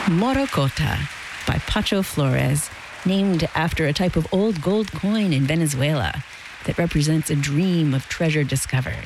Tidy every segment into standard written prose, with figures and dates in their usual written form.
Morocota by Pacho Flores, named after a type of old gold coin in Venezuela that represents a dream of treasure discovered.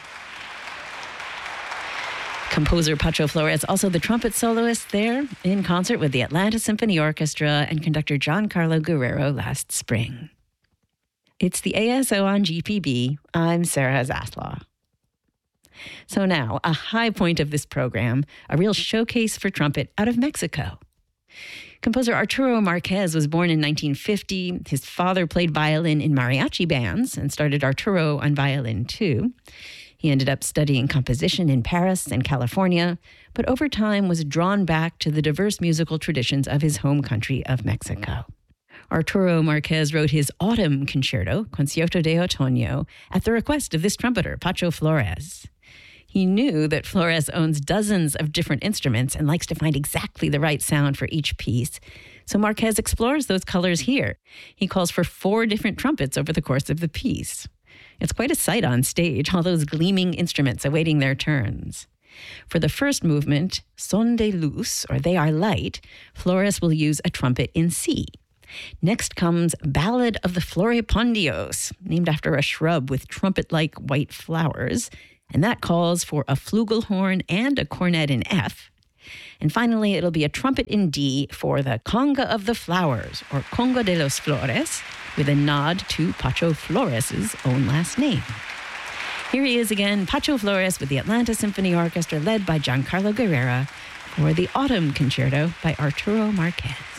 Composer Pacho Flores, also the trumpet soloist there, in concert with the Atlanta Symphony Orchestra and conductor Giancarlo Guerrero last spring. It's the ASO on GPB. I'm Sarah Zaslaw. So now, a high point of this program, a real showcase for trumpet out of Mexico. Composer Arturo Marquez was born in 1950. His father played violin in mariachi bands and started Arturo on violin too. He ended up studying composition in Paris and California, but over time was drawn back to the diverse musical traditions of his home country of Mexico. Arturo Marquez wrote his Autumn Concerto, Concierto de Otoño, at the request of this trumpeter, Pacho Flores. He knew that Flores owns dozens of different instruments and likes to find exactly the right sound for each piece. So Marquez explores those colors here. He calls for 4 different trumpets over the course of the piece. It's quite a sight on stage, all those gleaming instruments awaiting their turns. For the first movement, Son de Luz, or They Are Light, Flores will use a trumpet in C. Next comes Ballad of the Floripondios, named after a shrub with trumpet-like white flowers, and that calls for a flugelhorn and a cornet in F. And finally, it'll be a trumpet in D for the Conga of the Flowers, or Conga de los Flores, with a nod to Pacho Flores' own last name. Here he is again, Pacho Flores with the Atlanta Symphony Orchestra led by Giancarlo Guerrero for the Autumn Concerto by Arturo Marquez.